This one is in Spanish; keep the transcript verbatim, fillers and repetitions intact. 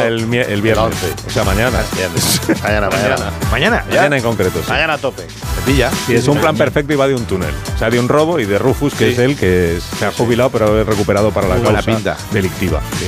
el, el viernes. once. O sea, mañana. mañana, mañana. Mañana. Mañana en concreto. Sí. Mañana a tope. ¿Se pilla? Sí, es un plan perfecto y va de un túnel. O sea, de un robo y de Rufus, que sí. es él, que se ha jubilado, pero ha recuperado para la causa delictiva.